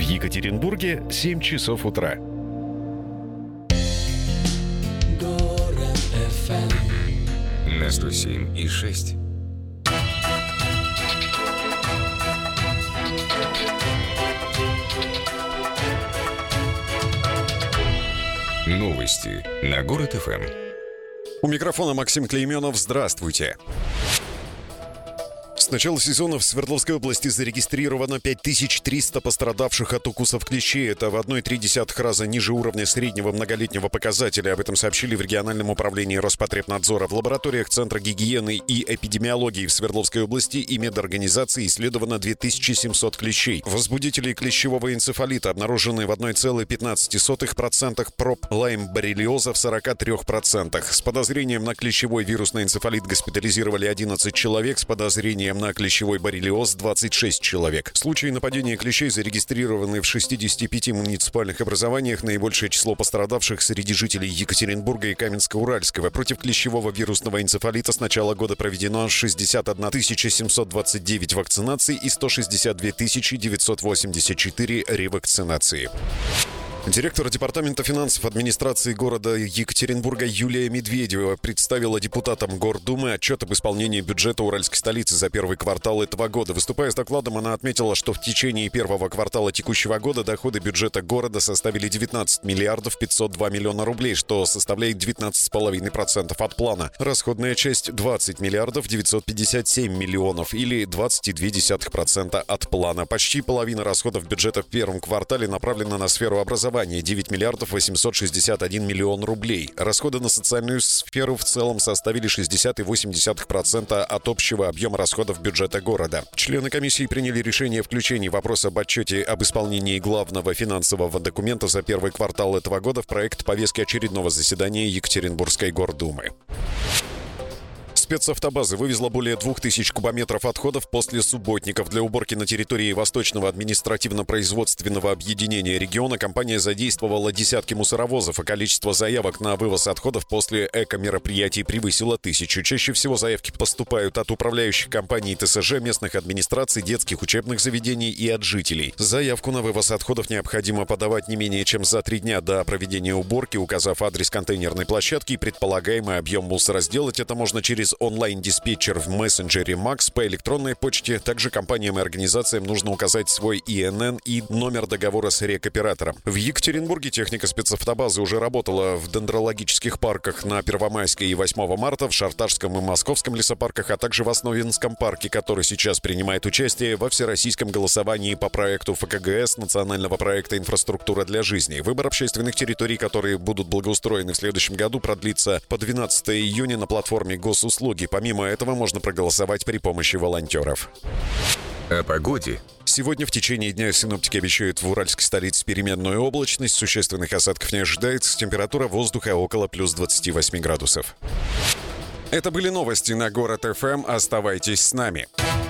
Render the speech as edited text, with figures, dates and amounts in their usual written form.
Екатеринбурге 7 часов утра. Город FM на 107,6. Новости на Город ФМ. У микрофона Максим Клейменов. Здравствуйте. С начала сезона в Свердловской области зарегистрировано 5300 пострадавших от укусов клещей. Это в 1,3 раза ниже уровня среднего многолетнего показателя. Об этом сообщили в региональном управлении Роспотребнадзора. В лабораториях Центра гигиены и эпидемиологии в Свердловской области и медорганизации исследовано 2700 клещей. Возбудители клещевого энцефалита обнаружены в 1,15% проб лайм-боррелиоза в 43%. С подозрением на клещевой вирусный энцефалит госпитализировали 11 человек, с подозрением на клещевой боррелиоз 26 человек. Случаи нападения клещей зарегистрированы в 65 муниципальных образованиях. Наибольшее число пострадавших среди жителей Екатеринбурга и Каменска-Уральского. Против клещевого вирусного энцефалита с начала года проведено 61 729 вакцинаций и 162 984 ревакцинации. Директор Департамента финансов администрации города Екатеринбурга Юлия Медведева представила депутатам Гордумы отчет об исполнении бюджета Уральской столицы за первый квартал этого года. Выступая с докладом, она отметила, что в течение первого квартала текущего года доходы бюджета города составили 19 миллиардов 502 миллиона рублей, что составляет 19,5% от плана. Расходная часть 20 миллиардов 957 миллионов или 20,2% от плана. Почти половина расходов бюджета в первом квартале направлена на сферу образования. 9 миллиардов 861 миллион рублей. Расходы на социальную сферу в целом составили 60,8% от общего объема расходов бюджета города. Члены комиссии приняли решение о включении вопроса об отчете об исполнении главного финансового документа за первый квартал этого года в проект повестки очередного заседания Екатеринбургской гордумы. Спецавтобаза вывезла более 2000 кубометров отходов после субботников. Для уборки на территории Восточного административно-производственного объединения региона компания задействовала десятки мусоровозов, а количество заявок на вывоз отходов после эко-мероприятий превысило 1000. Чаще всего заявки поступают от управляющих компаний ТСЖ, местных администраций, детских учебных заведений и от жителей. Заявку на вывоз отходов необходимо подавать не менее чем за 3 дня до проведения уборки, указав адрес контейнерной площадки и предполагаемый объем мусора. Сделать это можно через онлайн-диспетчер в мессенджере Макс, по электронной почте. Также компаниям и организациям нужно указать свой ИНН и номер договора с рекоператором. В Екатеринбурге техника спецавтобазы уже работала в дендрологических парках на Первомайской и 8 марта, в Шарташском и Московском лесопарках, а также в Основинском парке, который сейчас принимает участие во всероссийском голосовании по проекту ФКГС национального проекта «Инфраструктура для жизни». Выбор общественных территорий, которые будут благоустроены в следующем году, продлится по 12 июня на платформе госуслуги. Помимо этого, можно проголосовать при помощи волонтеров. О погоде. Сегодня в течение дня синоптики обещают в уральской столице переменную облачность. Существенных осадков не ожидается. Температура воздуха около плюс 28 градусов. Это были новости на Город ФМ. Оставайтесь с нами.